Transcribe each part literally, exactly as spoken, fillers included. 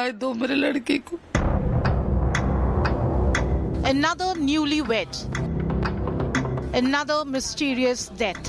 न्याय दो मेरे लड़के को। Another newlywed. Another mysterious death.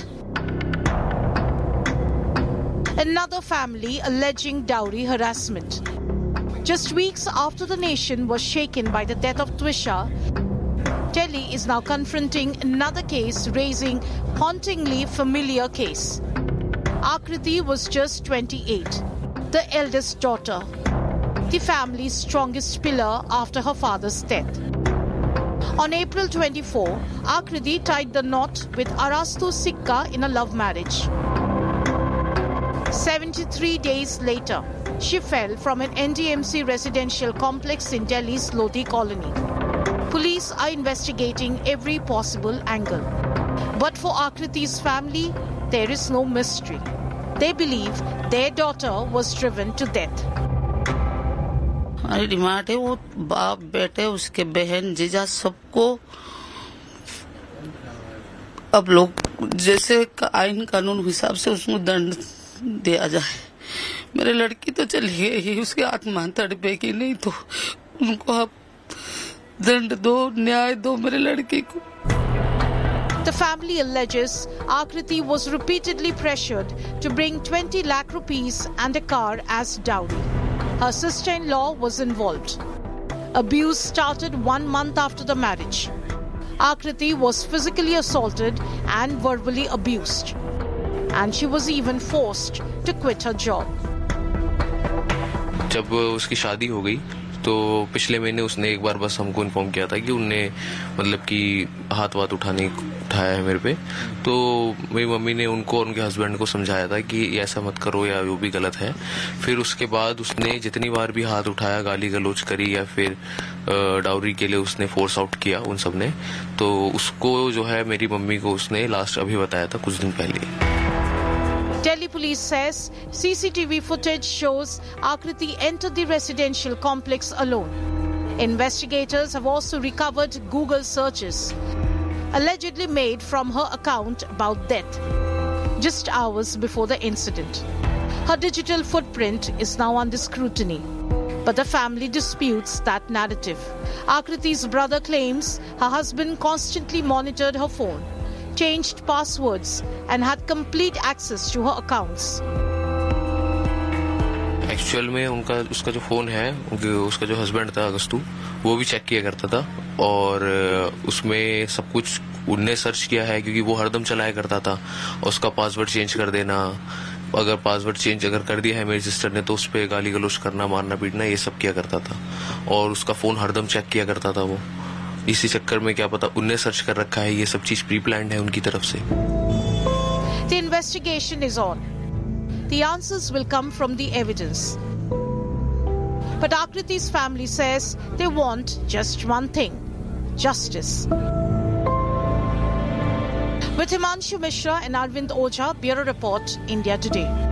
Another family alleging dowry harassment. Just weeks after the nation was shaken by the death of Twisha, Delhi is now confronting another case raising hauntingly familiar case. Akriti was just twenty-eight, the eldest daughter, the family's strongest pillar after her father's death. On April twenty-fourth, Akriti tied the knot with Arastu Sikka in a love marriage. seventy-three days later, she fell from an N D M C residential complex in Delhi's Lodi colony. Police are investigating every possible angle. But for Akriti's family, there is no mystery. They believe their daughter was driven to death. हमारी demand है वो बाप बेटे उसके बहन जीजा सबको अब लोग जैसे आईन कानून हिसाब से उसको दंड दिया जाए। मेरे लड़की तो चली गई, उसके आत्मा तड़पेगी नहीं तो उनको आप दंड दो, न्याय दो मेरे लड़की को। The family alleges Akriti was repeatedly pressured to bring twenty lakh rupees and a car as dowry. Her sister-in-law was involved. Abuse started one month after the marriage. Akriti was physically assaulted and verbally abused. And she was even forced to quit her job. जब उसकी शादी हो गई तो पिछले महीने उसने एक बार बस हमको इन्फॉर्म किया था कि उनने मतलब कि हाथ वाथ उठाने उठाया है मेरे पे। तो मेरी मम्मी ने उनको उनके हस्बैंड को समझाया था कि ऐसा मत करो या वो भी गलत है। फिर उसके बाद उसने जितनी बार भी हाथ उठाया, गाली गलौज करी या फिर डाउरी के लिए उसने फोर्स आउट किया उन सब ने, तो उसको जो है मेरी मम्मी को उसने लास्ट अभी बताया था कुछ दिन पहले। Delhi police says C C T V footage shows Akriti entered the residential complex alone. Investigators have also recovered Google searches allegedly made from her account about death just hours before the incident. Her digital footprint is now under scrutiny, but the family disputes that narrative. Akriti's brother claims her husband constantly monitored her phone, changed passwords and had complete access to her accounts. Actual में उनका उसका जो phone है, उसका जो husband था अगस्तु, वो भी चेक किया करता था और उसमें सब कुछ उनने सर्च किया है क्योंकि वो हरदम चलाया करता था। और उसका पासवर्ड चेंज कर देना, अगर पासवर्ड चेंज अगर कर दिया है मेरी सिस्टर ने तो उस पर गाली गलौज करना, मारना पीटना, ये सब किया करता था। और उसका फोन हरदम चेक किया करता था वो। इसी चक्कर में क्या पता उनने सर्च कर रखा है, ये सब चीज प्री प्लान्ड है उनकी तरफ से। The investigation is on. The answers will come from the evidence. But Akriti's family says they want just one thing: justice. With Himanshu Mishra and Arvind Oja, Bureau Report, India Today.